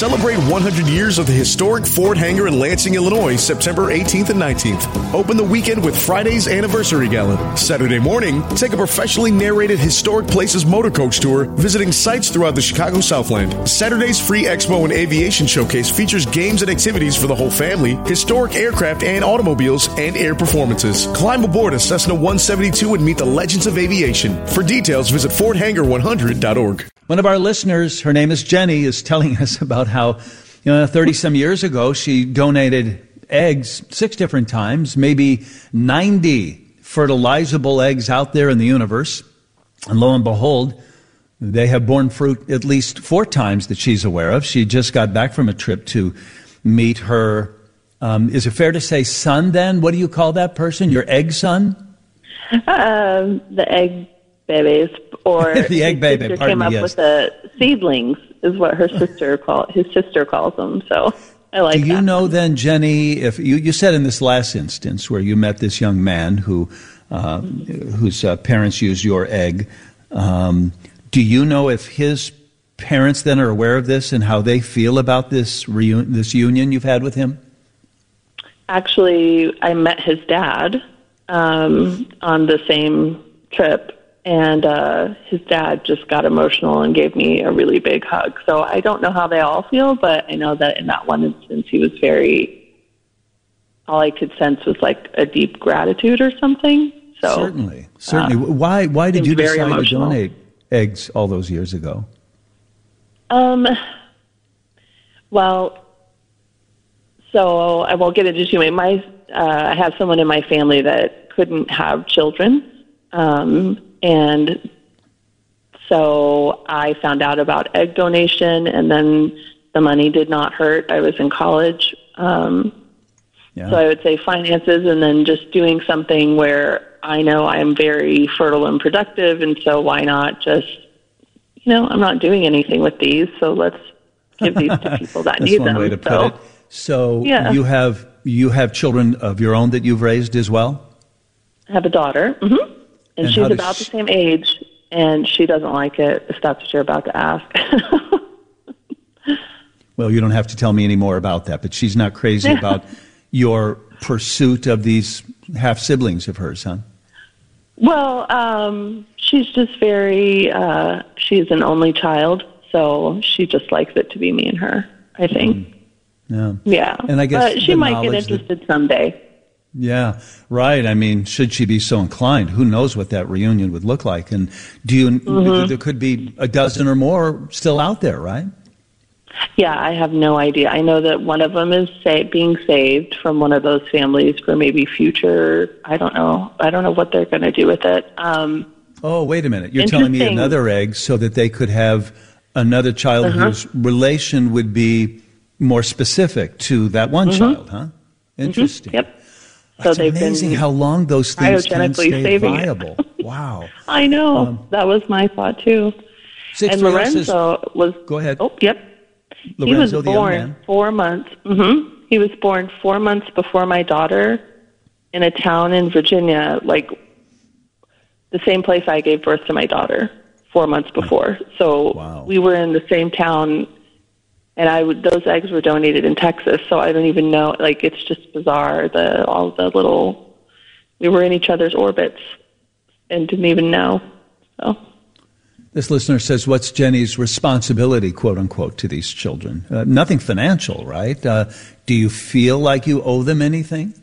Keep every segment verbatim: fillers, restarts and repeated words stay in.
Celebrate one hundred years of the historic Ford hangar in Lansing, Illinois, September eighteenth and nineteenth. Open the weekend with Friday's Anniversary Gala. Saturday morning, take a professionally narrated Historic Places motor coach tour, visiting sites throughout the Chicago Southland. Saturday's free Expo and Aviation Showcase features games and activities for the whole family, historic aircraft and automobiles, and air performances. Climb aboard a Cessna one seventy-two and meet the legends of aviation. For details, visit ford hangar one hundred dot org. One of our listeners, her name is Jenny, is telling us about how, you know, thirty-some years ago, she donated eggs six different times, maybe ninety fertilizable eggs out there in the universe. And lo and behold, they have borne fruit at least four times that she's aware of. She just got back from a trip to meet her, um, is it fair to say son then? What do you call that person? Your egg son? Um, the egg babies, or the egg baby. His sister Pardon came me, up yes. with the seedlings, is what her sister call his sister calls them. So I like. Do you that. know then, Jenny? If you, you said in this last instance where you met this young man who uh, whose uh, parents used your egg, um, do you know if his parents then are aware of this and how they feel about this reun- this union you've had with him? Actually, I met his dad um, on the same trip. And uh, his dad just got emotional and gave me a really big hug. So I don't know how they all feel, but I know that in that one instance, he was very, all I could sense was like a deep gratitude or something. So Certainly, certainly. Uh, why Why did you decide to donate eggs all those years ago? Um. Well, so I won't get into too many. My, uh, I have someone in my family that couldn't have children. Um And so I found out about egg donation, and then the money did not hurt. I was in college. Um, yeah. So I would say finances, and then just doing something where I know I'm very fertile and productive, and so why not just, you know, I'm not doing anything with these, so let's give these to people that need them. That's one way to put so, it. So yeah. you have you have children of your own that you've raised as well? I have a daughter. Mm-hmm. And, and she's about she... the same age, and she doesn't like it, if that's what you're about to ask. Well, you don't have to tell me any more about that, but she's not crazy about your pursuit of these half-siblings of hers, huh? Well, um, she's just very, uh, she's an only child, so she just likes it to be me and her, I think. Mm. Yeah. Yeah. And I guess but she might get interested that... someday. Yeah, right. I mean, should she be so inclined, who knows what that reunion would look like? And do you? Mm-hmm. There could be a dozen or more still out there, right? Yeah, I have no idea. I know that one of them is sa- being saved from one of those families for maybe future. I don't know. I don't know what they're going to do with it. Um, oh, wait a minute. You're telling me another egg so that they could have another child uh-huh. whose relation would be more specific to that one mm-hmm. child, huh? Interesting. Mm-hmm. Yep. It's so amazing how long those things can stay viable. Wow. I know. Um, that was my thought, too. And Lorenzo is, was... Go ahead. Oh, yep. Lorenzo, he was born four months. Mm-hmm. He was born four months before my daughter in a town in Virginia, like the same place I gave birth to my daughter four months before. So wow. we were in the same town, and I would, those eggs were donated in Texas, so I don't even know. Like, it's just bizarre, the all the little... We were in each other's orbits and didn't even know. So... This listener says, what's Jenny's responsibility, quote unquote, to these children? Uh, nothing financial, right? Uh, do you feel like you owe them anything?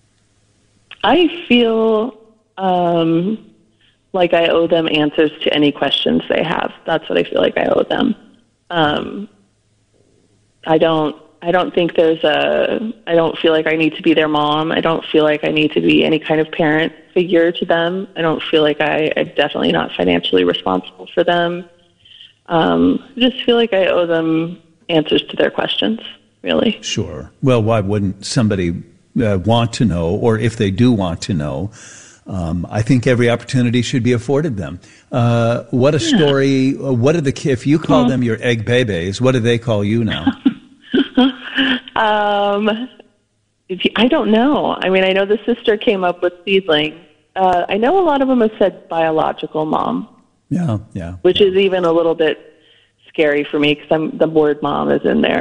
I feel um, like I owe them answers to any questions they have. That's what I feel like I owe them. Um, I don't. I don't think there's a. I don't feel like I need to be their mom. I don't feel like I need to be any kind of parent figure to them. I don't feel like I, I'm definitely not financially responsible for them. Um, I just feel like I owe them answers to their questions, really. Sure. Well, why wouldn't somebody uh, want to know, or if they do want to know, um, I think every opportunity should be afforded them. Uh, what a yeah. story. What do the if you call mm. them your egg babies, what do they call you now? um, if you, I don't know. I mean, I know the sister came up with seedling. Uh, I know a lot of them have said biological mom. Yeah, yeah. Which yeah. is even a little bit scary for me because I'm the word mom is in there.